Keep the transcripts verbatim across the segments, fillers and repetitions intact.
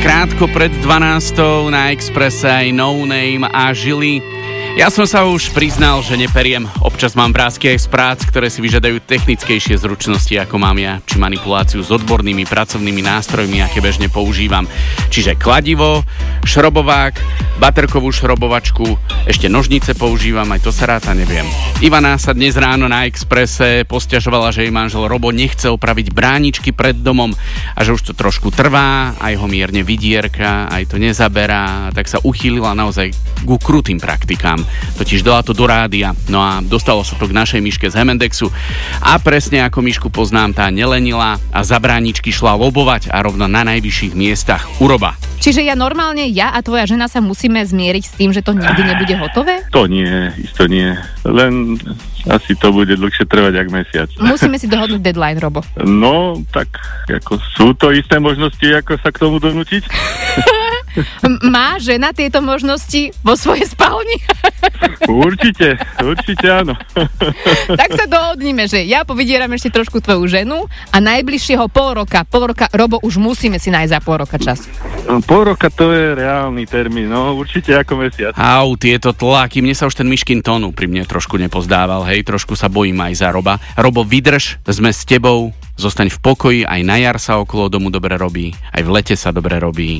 krátko pred dvanástou na Expresse aj No Name a Žili. Ja som sa už priznal, že neperiem. Občas mám vrásky aj z prác, ktoré si vyžadajú technickejšie zručnosti, ako mám ja, či manipuláciu s odbornými pracovnými nástrojmi, aké bežne používam. Čiže kladivo, šrobovák, baterkovú šrobovačku, ešte nožnice používam, aj to sa ráta, neviem. Ivana sa dnes ráno na Expresse posťažovala, že jej manžel Robo nechce opraviť bráničky pred domom a že už to trošku trvá, aj ho mierne vydierka, aj to nezaberá, tak sa uchýlila naozaj ku krutým praktikám. Totiž dala to do rádia, no a dostalo sa to k našej Miške z Hemendexu a presne ako Mišku poznám, tá nelenila a za bráničky šla lobovať a rovno na najvyšších miestach uroba. Čiže ja normálne, ja a tvoja žena sa musíme zmieriť s tým, že to nikdy nebude hotové? To nie, isto nie. Len asi to bude dlhšie trvať jak mesiac. Musíme si dohodnúť deadline, Robo. No, tak ako sú to isté možnosti, ako sa k tomu donútiť? Má žena tieto možnosti vo svojej spálni? Určite, určite áno. Tak sa dohodníme, že ja povydieram ešte trošku tvoju ženu a najbližšieho pol roka, pol roka, Robo, už musíme si nájsť za pol roka čas. Pol roka to je reálny termín, no určite ako mesiac. Au, tieto tlaky, mne sa už ten Miškin tónu pri mne trošku nepozdával, hej, trošku sa bojím aj za Roba. Robo, vydrž, sme s tebou, zostaň v pokoji, aj na jar sa okolo domu dobre robí, aj v lete sa dobre robí.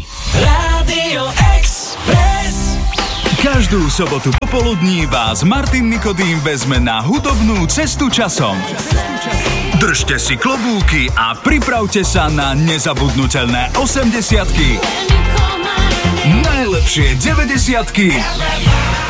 Každú sobotu popoludní vás Martin Nikodým vezme na hudobnú cestu časom. Držte si klobúky a pripravte sa na nezabudnutelné osemdesiatky, najlepšie deväťdesiatky